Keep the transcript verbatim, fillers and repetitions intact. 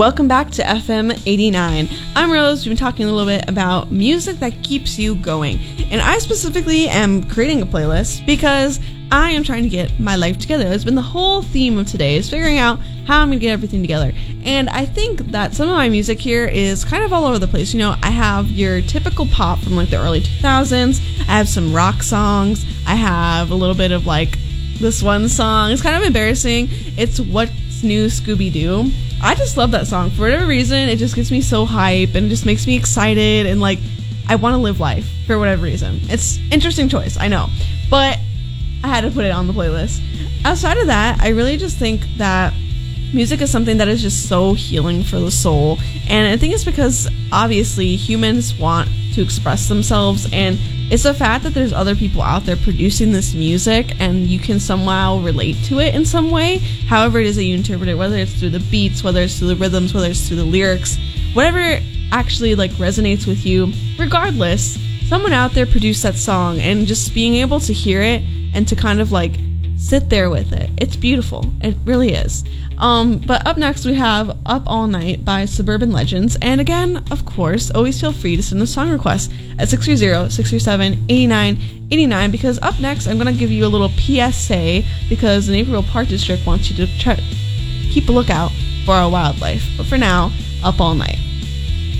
Welcome back to F M eighty-nine. I'm Rose. We've been talking a little bit about music that keeps you going. And I specifically am creating a playlist because I am trying to get my life together. That's been the whole theme of today, is figuring out how I'm going to get everything together. And I think that some of my music here is kind of all over the place. You know, I have your typical pop from like the early two thousands. I have some rock songs. I have a little bit of like this one song. It's kind of embarrassing. It's What's New, Scooby-Doo. I just love that song. For whatever reason, it just gets me so hype and it just makes me excited and like I want to live life for whatever reason. It's interesting choice, I know. But I had to put it on the playlist. Outside of that, I really just think that music is something that is just so healing for the soul. And I think it's because obviously humans want to express themselves, and it's the fact that there's other people out there producing this music and you can somehow relate to it in some way, however it is that you interpret it, whether it's through the beats, whether it's through the rhythms, whether it's through the lyrics, whatever actually like resonates with you. Regardless, someone out there produced that song, and just being able to hear it and to kind of like sit there with it, it's beautiful. It really is. Um, but up next we have Up All Night by Suburban Legends. And again, of course, always feel free to send a song request at six three zero, six three seven, eight nine eight nine, because up next I'm going to give you a little P S A because the Naperville Park District wants you to try, keep a lookout for our wildlife. But for now, Up All Night.